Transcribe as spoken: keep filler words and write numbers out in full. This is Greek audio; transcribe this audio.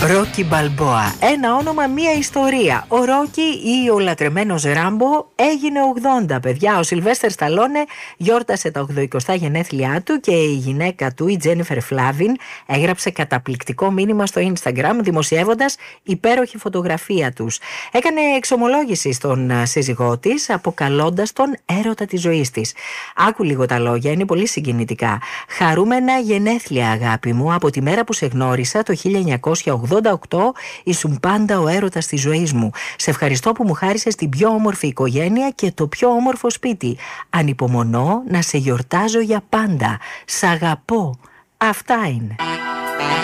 Ρόκι Μπαλμπόα. Ένα όνομα, μία ιστορία. Ο Ρόκι ή ο λατρεμένος Ράμπο έγινε ογδόντα, παιδιά. Ο Σιλβέστερ Σταλόνε γιόρτασε τα ογδοηκοστά γενέθλιά του και η γυναίκα του, η Τζένιφερ Φλάβιν, έγραψε καταπληκτικό μήνυμα στο Instagram δημοσιεύοντας υπέροχη φωτογραφία τους. Έκανε εξομολόγηση στον σύζυγό της, αποκαλώντας τον έρωτα της ζωής της. Άκου λίγο τα λόγια, είναι πολύ συγκινητικά. Χαρούμενα γενέθλια, αγάπη μου, από τη μέρα που σε γνώρισα το χίλια εννιακόσια ογδόντα οκτώ, ήσουν πάντα ο έρωτας της ζωής μου. Σε ευχαριστώ που μου χάρισες την πιο όμορφη οικογένεια και το πιο όμορφο σπίτι. Ανυπομονώ να σε γιορτάζω για πάντα. Σ' αγαπώ. Αυτά είναι.